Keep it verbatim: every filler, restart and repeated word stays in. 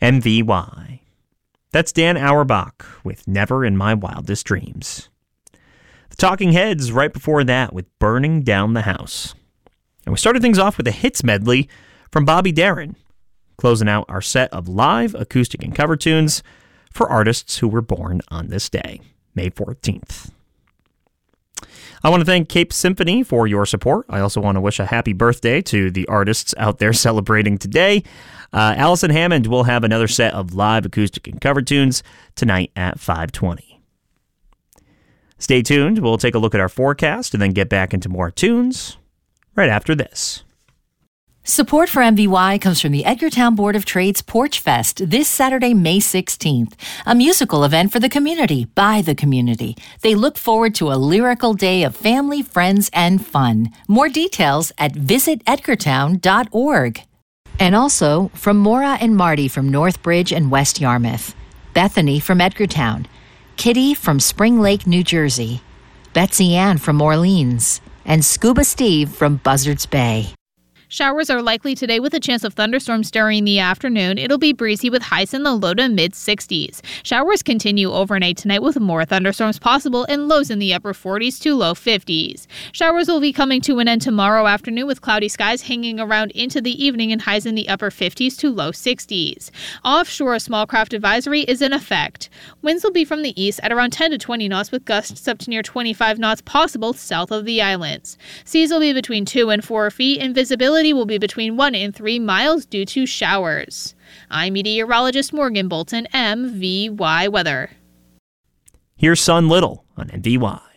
M V Y. That's Dan Auerbach with Never in My Wildest Dreams. The Talking Heads right before that with Burning Down the House. And we started things off with a hits medley from Bobby Darin, closing out our set of live acoustic and cover tunes for artists who were born on this day, May fourteenth. I want to thank Cape Symphony for your support. I also want to wish a happy birthday to the artists out there celebrating today. Uh, Allison Hammond will have another set of live acoustic and cover tunes tonight at five twenty. Stay tuned. We'll take a look at our forecast and then get back into more tunes right after this. Support for M V Y comes from the Edgartown Board of Trade's Porch Fest this Saturday, May sixteenth, a musical event for the community, by the community. They look forward to a lyrical day of family, friends, and fun. More details at visit edgartown dot org. And also from Maura and Marty from Northbridge and West Yarmouth, Bethany from Edgartown, Kitty from Spring Lake, New Jersey, Betsy Ann from Orleans, and Scuba Steve from Buzzards Bay. Showers are likely today with a chance of thunderstorms during the afternoon. It'll be breezy with highs in the low to mid sixties. Showers continue overnight tonight with more thunderstorms possible and lows in the upper forties to low fifties. Showers will be coming to an end tomorrow afternoon with cloudy skies hanging around into the evening and highs in the upper fifties to low sixties. Offshore, a small craft advisory is in effect. Winds will be from the east at around ten to twenty knots with gusts up to near twenty-five knots possible south of the islands. Seas will be between two and four feet and visibility will be between one and three miles due to showers. I'm meteorologist Morgan Bolton, M V Y Weather. Here's Son Little on M V Y.